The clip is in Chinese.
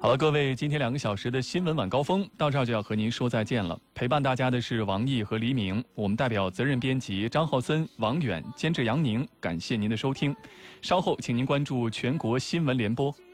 好了，各位，今天2个小时的新闻晚高峰到这儿就要和您说再见了。陪伴大家的是王毅和黎明，我们代表责任编辑张浩森、王远，监制杨宁，感谢您的收听。稍后，请您关注全国新闻联播。